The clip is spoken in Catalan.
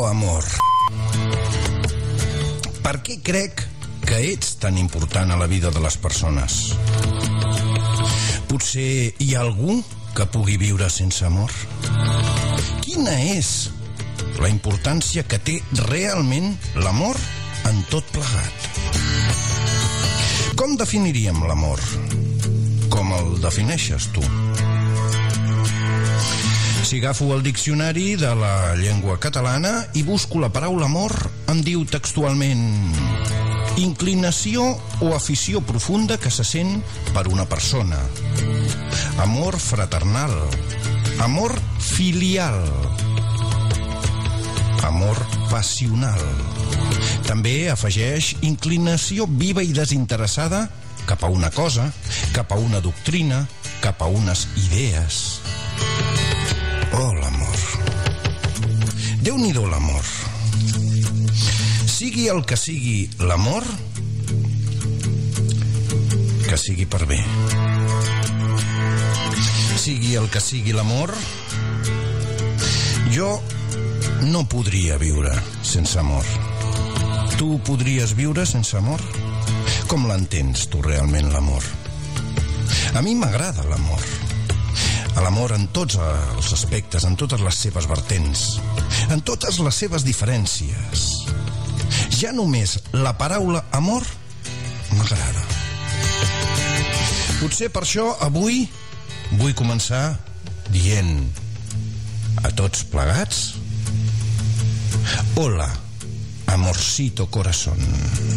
amor. Per què crec que ets tan important a la vida de les persones? Potser hi ha algú que pugui viure sense amor? Quina és la importància que té realment l'amor en tot plegat? Com definiríem l'amor? Com el defineixes tu? Si agafo el diccionari de la llengua catalana i busco la paraula amor, em diu textualment: inclinació o afició profunda que se sent per una persona. Amor fraternal. Amor filial. Amor passional. També afegeix inclinació viva i desinteressada cap a una cosa, cap a una doctrina, cap a unes idees. Oh, l'amor. Déu-n'hi-do l'amor. Sigui el que sigui l'amor, que sigui per bé. Sigui el que sigui l'amor, jo no podria viure sense amor. Tu podries viure sense amor? Com l'entens tu realment, l'amor? A mi m'agrada l'amor. L'amor en tots els aspectes, en totes les seves vertents, en totes les seves diferències. Ja només la paraula amor m'agrada. Potser per això avui vull començar dient a tots plegats: hola, amorcito corazón.